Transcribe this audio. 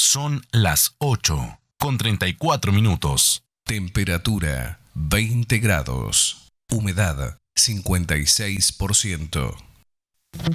Son las 8:34. Temperatura 20 grados. Humedad 56%.